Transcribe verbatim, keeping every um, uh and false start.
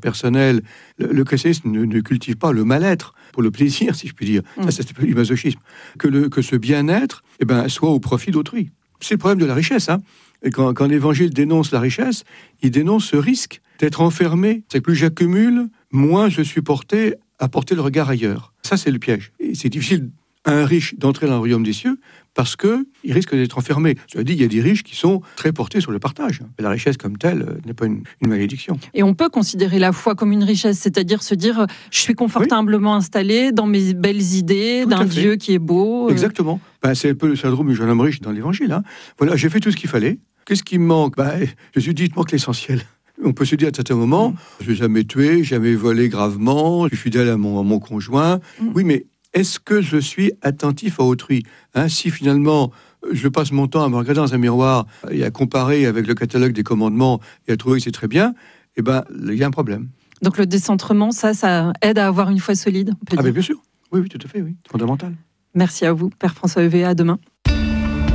personnel. Le, le christianisme ne, ne cultive pas le mal-être pour le plaisir, si je puis dire. Mmh. Ça, c'est du masochisme. Que, le, que ce bien-être eh ben, soit au profit d'autrui. C'est le problème de la richesse. Hein. Et quand, quand l'Évangile dénonce la richesse, il dénonce ce risque d'être enfermé. C'est que plus j'accumule, moins je suis porté à porter le regard ailleurs. Ça, c'est le piège. Et c'est difficile à un riche d'entrer dans le royaume des cieux parce qu'il risque d'être enfermé. Cela dit, il y a des riches qui sont très portés sur le partage. Mais la richesse comme telle euh, n'est pas une, une malédiction. Et on peut considérer la foi comme une richesse, c'est-à-dire se dire je suis confortablement oui. installé dans mes belles idées, Tout d'un Dieu qui est beau. Euh... Exactement. Ben, c'est un peu le syndrome du jeune homme riche dans l'Évangile. Hein. Voilà, j'ai fait tout ce qu'il fallait. Qu'est-ce qui me manque? ben, Je suis dit, il te manque l'essentiel. On peut se dire à certains moments, mmh. je n'ai jamais tué, jamais volé gravement, je suis fidèle à mon, à mon conjoint. Mmh. Oui, mais est-ce que je suis attentif à autrui hein, Si finalement, je passe mon temps à me regarder dans un miroir et à comparer avec le catalogue des commandements et à trouver que c'est très bien, eh ben, il y a un problème. Donc le décentrement, ça, ça aide à avoir une foi solide, on peut Ah dire. ben bien sûr, oui, oui, tout à fait, oui, fondamental. Merci à vous, Père François Heuvet, à demain.